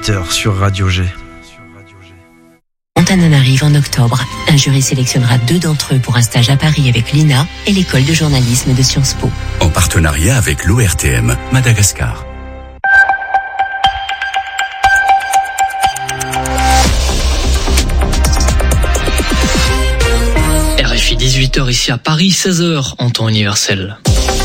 18h sur Radio G. Antananarive en octobre. Un jury sélectionnera 2 d'entre eux pour un stage à Paris avec l'INA et l'école de journalisme de Sciences Po. En partenariat avec l'ORTM, Madagascar. RFI 18h ici à Paris, 16h en temps universel.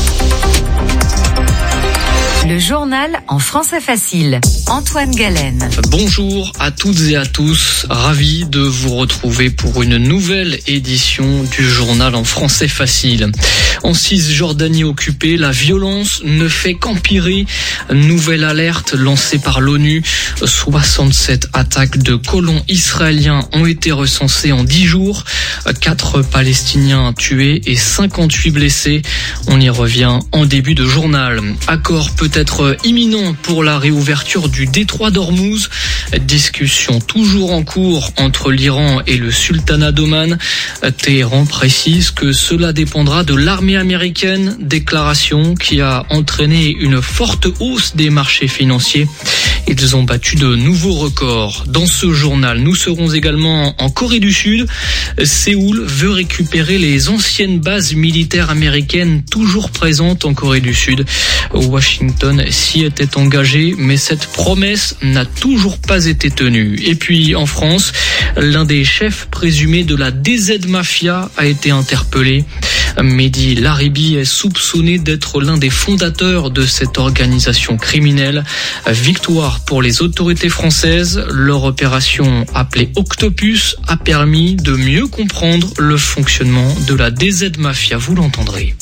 Le journal en français facile. Antoine Galen. Bonjour à toutes et à tous. Ravi de vous retrouver pour une nouvelle édition du journal en français facile. En Cisjordanie occupée, la violence ne fait qu'empirer. Nouvelle alerte lancée par l'ONU. 67 attaques de colons israéliens ont été recensées en 10 jours. 4 Palestiniens tués et 58 blessés. On y revient en début de journal. Accord peut-être imminent pour la réouverture du détroit d'Ormuz. Discussion toujours en cours entre l'Iran et le sultanat d'Oman. Téhéran précise que cela dépendra de l'armée américaine. Déclaration qui a entraîné une forte hausse des marchés financiers. Ils ont battu de nouveaux records. Dans ce journal, nous serons également en Corée du Sud. Séoul veut récupérer les anciennes bases militaires américaines toujours présentes en Corée du Sud. Washington s'y était engagé, mais cette promesse n'a toujours pas été tenue. Et puis en France, l'un des chefs présumés de la DZ Mafia a été interpellé. Mehdi Laribi est soupçonné d'être l'un des fondateurs de cette organisation criminelle. Victoire pour les autorités françaises. Leur opération, appelée Octopus, a permis de mieux comprendre le fonctionnement de la DZ Mafia. Vous l'entendrez.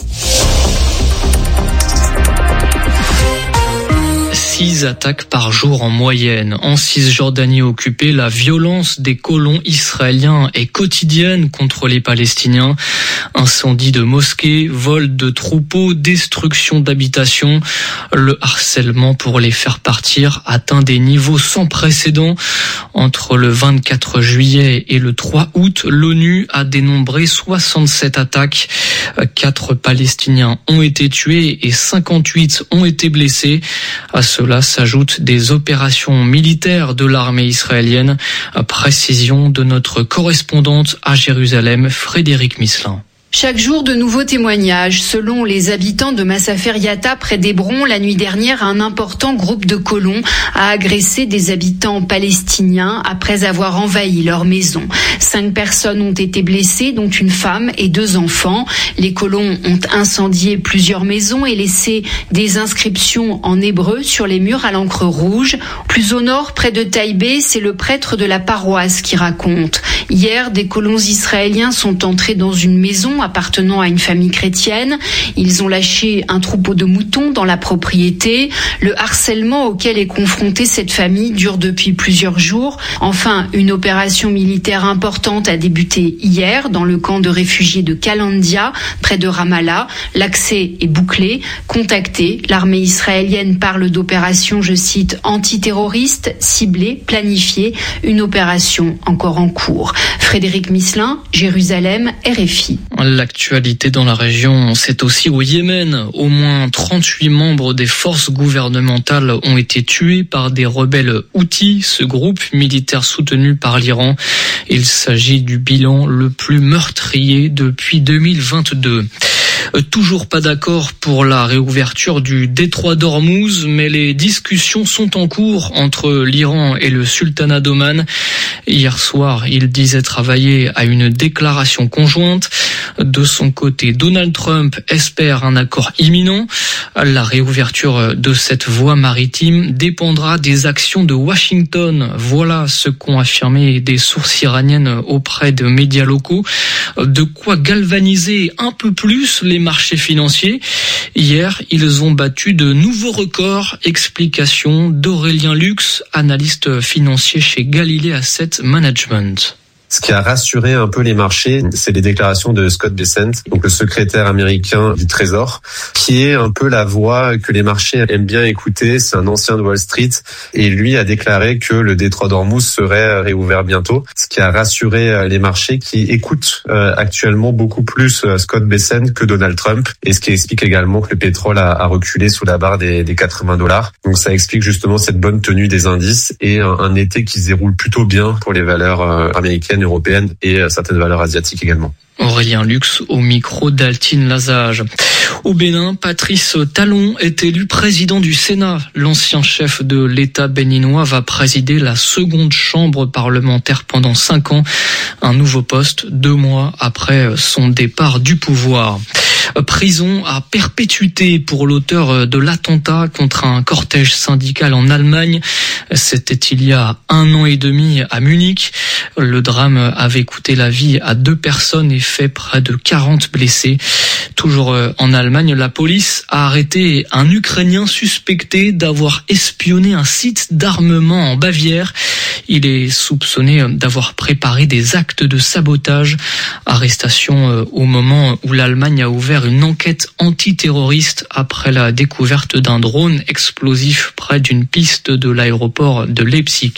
6 attaques par jour en moyenne. En Cisjordanie occupée, la violence des colons israéliens est quotidienne contre les Palestiniens. Incendie de mosquées, vol de troupeaux, destruction d'habitations. Le harcèlement pour les faire partir atteint des niveaux sans précédent. Entre le 24 juillet et le 3 août, l'ONU a dénombré 67 attaques. 4 Palestiniens ont été tués et 58 ont été blessés. À cela s'ajoutent des opérations militaires de l'armée israélienne. Précision de notre correspondante à Jérusalem, Frédéric Misselin. Chaque jour, de nouveaux témoignages. Selon les habitants de Massafer Yatta, près d'Hébron, la nuit dernière, un important groupe de colons a agressé des habitants palestiniens après avoir envahi leur maison. 5 personnes ont été blessées, dont une femme et 2 enfants. Les colons ont incendié plusieurs maisons et laissé des inscriptions en hébreu sur les murs à l'encre rouge. Plus au nord, près de Taïbé, c'est le prêtre de la paroisse qui raconte. Hier, des colons israéliens sont entrés dans une maison appartenant à une famille chrétienne. Ils ont lâché un troupeau de moutons dans la propriété. Le harcèlement auquel est confrontée cette famille dure depuis plusieurs jours. Enfin, une opération militaire importante a débuté hier dans le camp de réfugiés de Kalandia, près de Ramallah. L'accès est bouclé. Contactée, l'armée israélienne parle d'opération, je cite, antiterroriste, ciblée, planifiée. Une opération encore en cours. Frédéric Misselin, Jérusalem, RFI. L'actualité dans la région, c'est aussi au Yémen. Au moins 38 membres des forces gouvernementales ont été tués par des rebelles houthis, ce groupe militaire soutenu par l'Iran. Il s'agit du bilan le plus meurtrier depuis 2022. Toujours pas d'accord pour la réouverture du détroit d'Ormuz, mais les discussions sont en cours entre l'Iran et le sultanat d'Oman. Hier soir, il disait travailler à une déclaration conjointe. De son côté, Donald Trump espère un accord imminent. La réouverture de cette voie maritime dépendra des actions de Washington. Voilà ce qu'ont affirmé des sources iraniennes auprès de médias locaux. De quoi galvaniser un peu plus les marchés financiers. Hier, ils ont battu de nouveaux records. Explication d'Aurélien Lux, analyste financier chez Galilée Asset Management. Ce qui a rassuré un peu les marchés, c'est les déclarations de Scott Bessent, donc le secrétaire américain du Trésor, qui est un peu la voix que les marchés aiment bien écouter. C'est un ancien de Wall Street et lui a déclaré que le détroit d'Ormuz serait réouvert bientôt, ce qui a rassuré les marchés qui écoutent actuellement beaucoup plus Scott Bessent que Donald Trump, et ce qui explique également que le pétrole a reculé sous la barre des $80. Donc ça explique justement cette bonne tenue des indices et un été qui se déroule plutôt bien pour les valeurs américaines, européennes et certaines valeurs asiatiques également. Aurélien Lux au micro d'Altine Lazage. Au Bénin, Patrice Talon est élu président du Sénat. L'ancien chef de l'État béninois va présider la seconde chambre parlementaire pendant 5 ans. Un nouveau poste 2 mois après son départ du pouvoir. Prison à perpétuité pour l'auteur de l'attentat contre un cortège syndical en Allemagne. C'était il y a 1 an et demi à Munich. Le drame avait coûté la vie à 2 personnes et fait près de 40 blessés. Toujours en Allemagne, la police a arrêté un Ukrainien suspecté d'avoir espionné un site d'armement en Bavière. Il est soupçonné d'avoir préparé des actes de sabotage. Arrestation au moment où l'Allemagne a ouvert une enquête antiterroriste après la découverte d'un drone explosif près d'une piste de l'aéroport de Leipzig.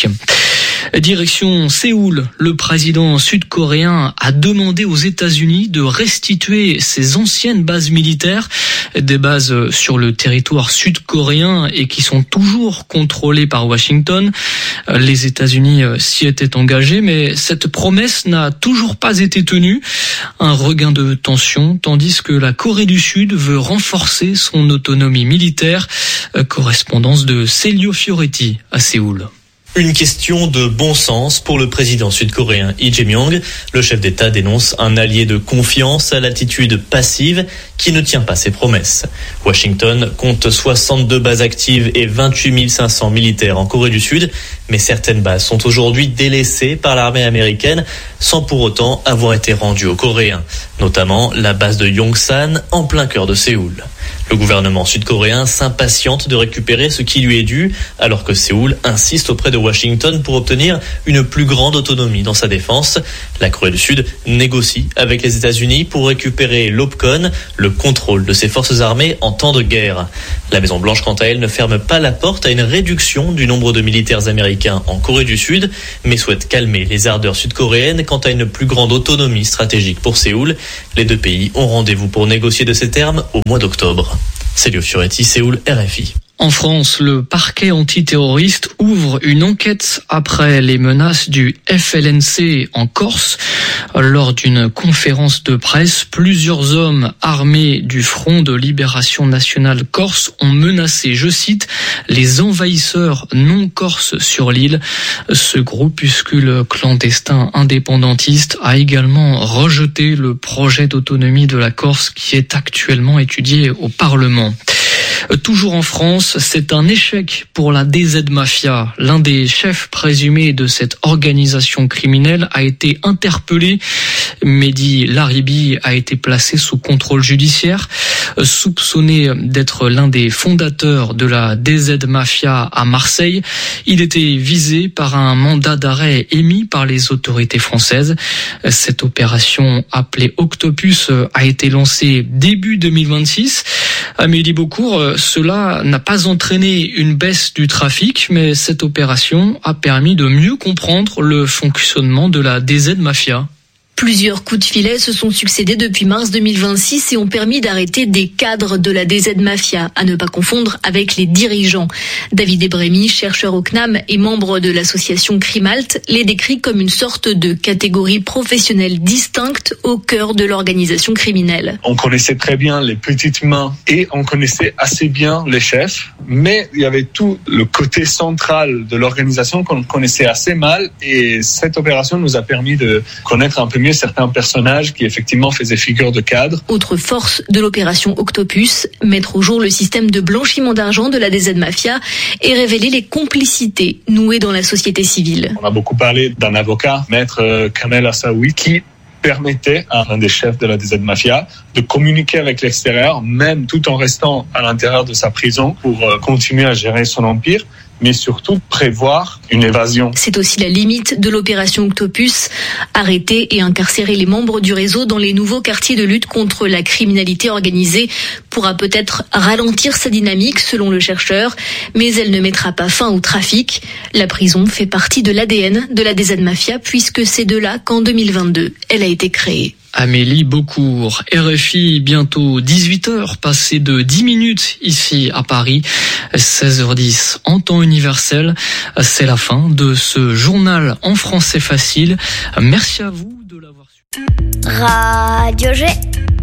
Direction Séoul, le président sud-coréen a demandé aux États-Unis de restituer ses anciennes bases militaires, des bases sur le territoire sud-coréen et qui sont toujours contrôlées par Washington. Les États-Unis s'y étaient engagés, mais cette promesse n'a toujours pas été tenue. Un regain de tension, tandis que la Corée du Sud veut renforcer son autonomie militaire. Correspondance de Célio Fioretti à Séoul. Une question de bon sens pour le président sud-coréen Lee Jae-myung. Le chef d'État dénonce un allié de confiance à l'attitude passive qui ne tient pas ses promesses. Washington compte 62 bases actives et 28 500 militaires en Corée du Sud, mais certaines bases sont aujourd'hui délaissées par l'armée américaine sans pour autant avoir été rendues aux Coréens, notamment la base de Yongsan en plein cœur de Séoul. Le gouvernement sud-coréen s'impatiente de récupérer ce qui lui est dû, alors que Séoul insiste auprès de Washington pour obtenir une plus grande autonomie dans sa défense. La Corée du Sud négocie avec les États-Unis pour récupérer l'OPCON, le contrôle de ses forces armées en temps de guerre. La Maison-Blanche, quant à elle, ne ferme pas la porte à une réduction du nombre de militaires américains en Corée du Sud, mais souhaite calmer les ardeurs sud-coréennes quant à une plus grande autonomie stratégique pour Séoul. Les 2 pays ont rendez-vous pour négocier de ces termes au mois d'octobre. Célio Fioretti, Séoul, RFI. En France, le parquet antiterroriste ouvre une enquête après les menaces du FLNC en Corse. Lors d'une conférence de presse, plusieurs hommes armés du Front de Libération Nationale Corse ont menacé, je cite, les envahisseurs non corses sur l'île. Ce groupuscule clandestin indépendantiste a également rejeté le projet d'autonomie de la Corse qui est actuellement étudié au Parlement. Toujours en France, c'est un échec pour la DZ Mafia. L'un des chefs présumés de cette organisation criminelle a été interpellé. Mehdi Laribi a été placé sous contrôle judiciaire. Soupçonné d'être l'un des fondateurs de la DZ Mafia à Marseille, il était visé par un mandat d'arrêt émis par les autorités françaises. Cette opération appelée Octopus a été lancée début 2026. Amélie Beaucourt, cela n'a pas entraîné une baisse du trafic, mais cette opération a permis de mieux comprendre le fonctionnement de la DZ Mafia. Plusieurs coups de filet se sont succédés depuis mars 2026 et ont permis d'arrêter des cadres de la DZ Mafia, à ne pas confondre avec les dirigeants. David Ebremi, chercheur au CNAM et membre de l'association Crimalt, les décrit comme une sorte de catégorie professionnelle distincte au cœur de l'organisation criminelle. On connaissait très bien les petites mains et on connaissait assez bien les chefs, mais il y avait tout le côté central de l'organisation qu'on connaissait assez mal, et cette opération nous a permis de connaître un peu mieux certains personnages qui effectivement faisaient figure de cadre. Autre force de l'opération Octopus, mettre au jour le système de blanchiment d'argent de la DZ Mafia et révéler les complicités nouées dans la société civile. On a beaucoup parlé d'un avocat, maître Kamel Assaoui, qui permettait à un des chefs de la DZ Mafia de communiquer avec l'extérieur, même tout en restant à l'intérieur de sa prison pour continuer à gérer son empire. mais surtout prévoir une évasion. C'est aussi la limite de l'opération Octopus, arrêter et incarcérer les membres du réseau dans les nouveaux quartiers de lutte contre la criminalité organisée pourra peut-être ralentir sa dynamique selon le chercheur, mais elle ne mettra pas fin au trafic. La prison fait partie de l'ADN de la DZ Mafia puisque c'est de là qu'en 2022, elle a été créée. Amélie Beaucourt, RFI, bientôt 18h, passé de 10 minutes ici à Paris, 16h10 en temps universel. C'est la fin de ce journal en français facile. Merci à vous de l'avoir suivi. Radio G.